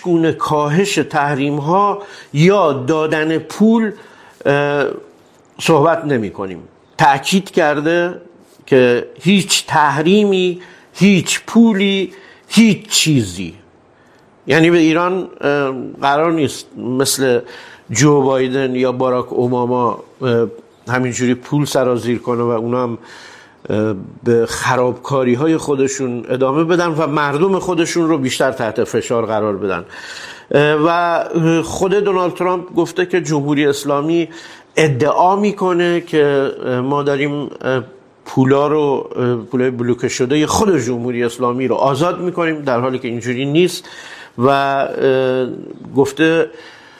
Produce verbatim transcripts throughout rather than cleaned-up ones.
گونه کاهش تحریم ها یا دادن پول صحبت نمی کنیم. تأکید کرده که هیچ تحریمی، هیچ پولی، هیچ چیزی، یعنی به ایران قرار نیست مثل جو بایدن یا باراک اوباما همینجوری پول سرازیر کنه و اونا هم به خرابکاری های خودشون ادامه بدن و مردم خودشون رو بیشتر تحت فشار قرار بدن. و خود دونالد ترامپ گفته که جمهوری اسلامی ادعا میکنه که ما داریم پولا رو، پولای بلوکه شده خود جمهوری اسلامی رو آزاد میکنیم، در حالی که اینجوری نیست. و گفته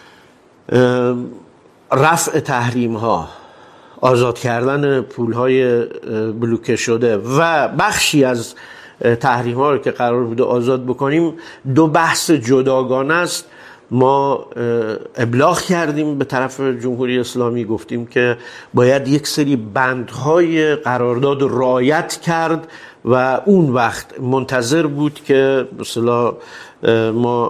رفع تحریم ها، آزاد کردن پولهای بلوکه شده و بخشی از تحریم ها رو که قرار بوده آزاد بکنیم دو بحث جداگانه است. ما ابلاغ کردیم به طرف جمهوری اسلامی، گفتیم که باید یک سری بندهای قرارداد رو رعایت کرد و اون وقت منتظر بود که مثلا ما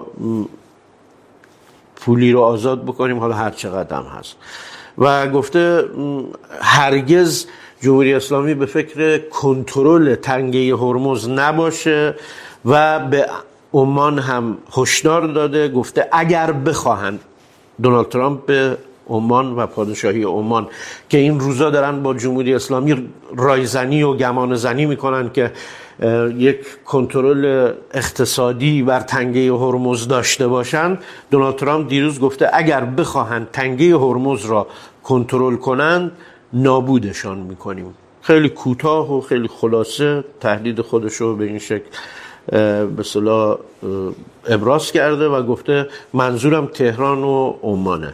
پولی رو آزاد بکنیم، حالا هر چقدر هم هست. و گفته هرگز جمهوری اسلامی به فکر کنترل تنگه هرمز نباشه و به عمان هم هشدار داده. گفته اگر بخواهند، دونالد ترامپ به عمان و پادشاهی عمان که این روزا دارن با جمهوری اسلامی رایزنی و گمان زنی میکنن که یک کنترل اقتصادی بر تنگه هرمز داشته باشند، دونالد ترامپ دیروز گفته اگر بخواهند تنگه هرمز را کنترل کنند نابودشان میکنیم. خیلی کوتاه و خیلی خلاصه تهدید خودش رو به این شکل به اصطلاح ابراز کرده و گفته منظورم تهران و عمانه.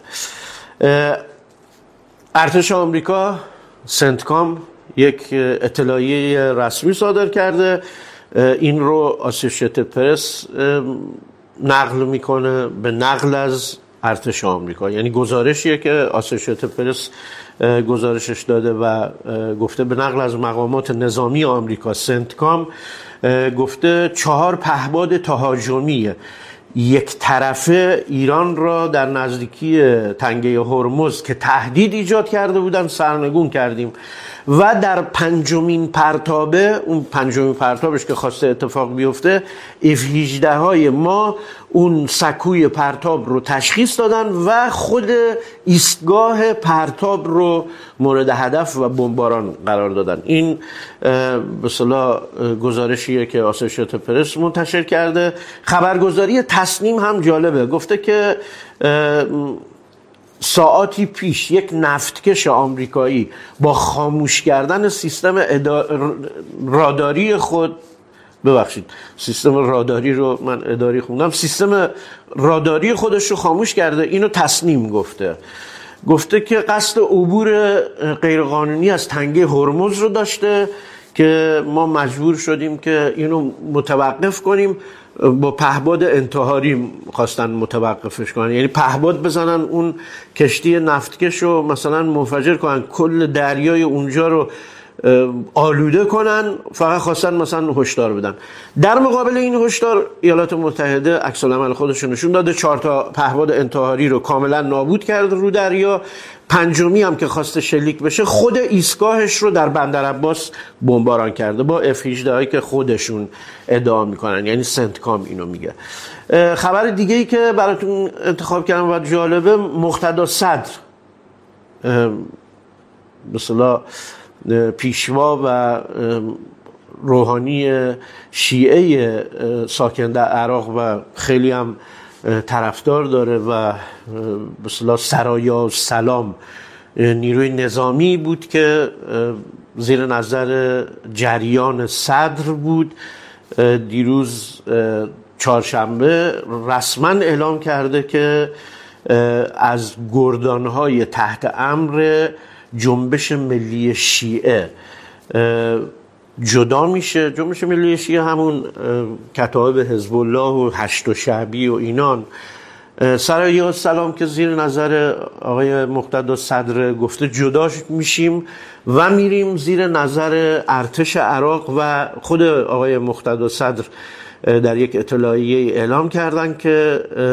ارتش آمریکا سنتکام یک اطلاعیه رسمی صادر کرده، این رو اسوسییتد پرس نقل میکنه به نقل از ارتش آمریکا، یعنی گزارشیه که اسوسییتد پرس گزارشش داده و گفته به نقل از مقامات نظامی آمریکا سنتکام گفته چهار پهپاد تهاجمی یک طرفه ایران را در نزدیکی تنگه هرمز که تهدید ایجاد کرده بودن سرنگون کردیم و در پنجمین پرتابه، اون پنجمین پرتابش که خواسته اتفاق بیفته، اف هجده های ما اون سکوی پرتاب رو تشخیص دادن و خود ایستگاه پرتاب رو مورد هدف و بمباران قرار دادن. این به اصطلاح گزارشیه که اسوسییتد پرس منتشر کرده. خبرگزاری تسنیم هم جالبه، گفته که ساعاتی پیش یک نفتکش آمریکایی با خاموش کردن سیستم ادار... راداری خود، ببخشید سیستم راداری رو من اداری خوندم، سیستم راداری خودش رو خاموش کرده. اینو تسنیم گفته. گفته که قصد عبور غیرقانونی از تنگه هرمز رو داشته که ما مجبور شدیم که اینو متوقف کنیم. با پهپاد انتحاری خواستن متوقفش کنن، یعنی پهپاد بزنن اون کشتی نفتکش رو مثلا منفجر کنن، کل دریای اونجا رو آلوده کنن، فقط خواستن مثلا هشدار بدن. در مقابل این هشدار ایالات متحده عکس العمل خودش نشون داده، چهار تا پهپاد انتحاری رو کاملا نابود کرد رو دریا. پنجمی هم که خواسته شلیک بشه خود ایستگاهش رو در بندر عباس بمباران کرده با اف هجده هایی که خودشون ادعا میکنن، یعنی سنتکام اینو میگه. خبر دیگه ای که براتون انتخاب کردم و جالبه، مقتدا صدر مثلا پیشوا و روحانی شیعه ساکن در عراق و خیلی هم طرفدار داره و به اصطلاح سرایا سلام نیروی نظامی بود که زیر نظر جریان صدر بود. دیروز چهارشنبه رسما اعلام کرده که از گردانهای تحت امر جنبش ملی شیعه جدا میشه. جنبش ملی شیعه همون کتایب حزب الله و هشت و شعبی و اینان. سرایا سلام که زیر نظر آقای مقتدا صدر گفته جدا میشیم و میریم زیر نظر ارتش عراق و خود آقای مقتدا صدر در یک اطلاعیه اعلام کردن که